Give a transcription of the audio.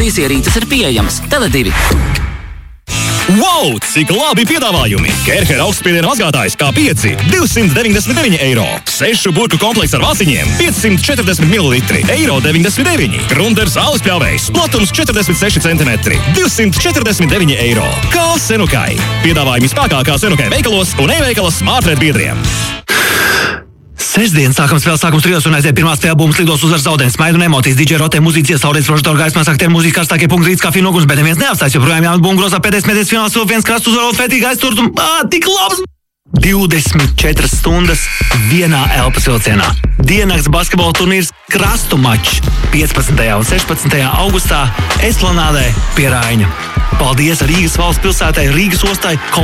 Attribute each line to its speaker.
Speaker 1: Šīs ierīces ir pieejamas Tele2.
Speaker 2: Wow, cik labi piedāvājumi! Kerher augstspiediena mazgātājs K5 – 299 eiro. 6 burku komplekts ar vāciņiem – 540 ml – eiro 99. Grunder saules pļāvējs – platums 46 cm – 249 eiro. Kā Senukai. Piedāvājumi spēkā kā Senukai veikalos un e-veikalas Smartred biedriem.
Speaker 3: Sestdien sākam spēles sākums trijos un aiziet pirmā spēle bumbas lidos uzvar zaudējums. Smaidu un emocijas, DJ rotē mūziķis, saulēs prožetoru gaismā saktēr mūzika karstākie punkti rīts kafiju nogums, bet neviens neapstājas, joprojām jāmet bumbu grozā pēdējais mēdēs fināls, viens krasts uzvarot fētīgi aizturt un tik labs! 24 stundas vienā elpas vilcienā. Diennakts basketbola turnīrs Krastu mačs 15. un 16. augustā Esplanādē pie Raiņa. Paldies Rīgas valsts pilsētai, Rīgas ostai,